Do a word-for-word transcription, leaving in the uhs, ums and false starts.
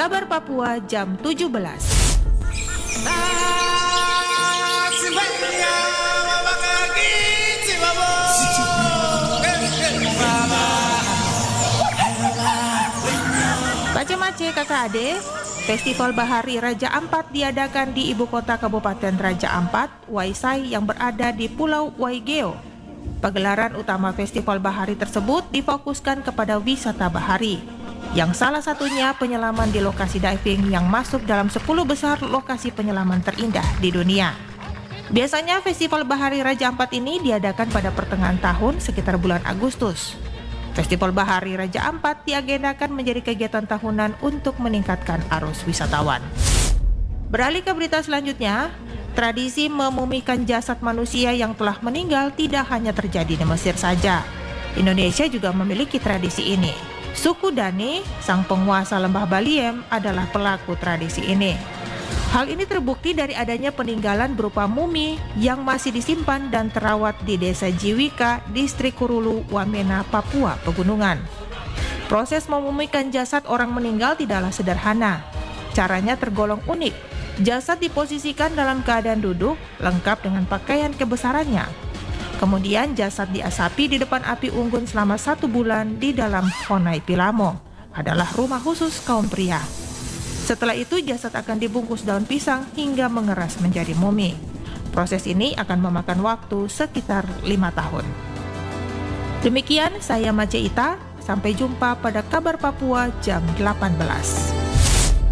Kabar Papua jam tujuh belas. Mace-mace kakak adik, Festival Bahari Raja Ampat diadakan di ibu kota Kabupaten Raja Ampat, Waisai yang berada di Pulau Waigeo. Pagelaran utama Festival Bahari tersebut difokuskan kepada wisata bahari, yang salah satunya penyelaman di lokasi diving yang masuk dalam sepuluh besar lokasi penyelaman terindah di dunia. Biasanya Festival Bahari Raja Ampat ini diadakan pada pertengahan tahun sekitar bulan Agustus. Festival Bahari Raja Ampat diagendakan menjadi kegiatan tahunan untuk meningkatkan arus wisatawan. Beralih ke berita selanjutnya, tradisi memumikan jasad manusia yang telah meninggal tidak hanya terjadi di Mesir saja. Indonesia juga memiliki tradisi ini. Suku Dani, sang penguasa lembah Baliem, adalah pelaku tradisi ini. Hal ini terbukti dari adanya peninggalan berupa mumi yang masih disimpan dan terawat di Desa Jiwika, Distrik Kurulu, Wamena, Papua Pegunungan. Proses memumikan jasad orang meninggal tidaklah sederhana. Caranya tergolong unik. Jasad diposisikan dalam keadaan duduk, lengkap dengan pakaian kebesarannya. Kemudian jasad diasapi di depan api unggun selama satu bulan di dalam Honai Pilamo, adalah rumah khusus kaum pria. Setelah itu jasad akan dibungkus daun pisang hingga mengeras menjadi mumi. Proses ini akan memakan waktu sekitar lima tahun. Demikian saya Mace Ita, sampai jumpa pada Kabar Papua jam delapan belas.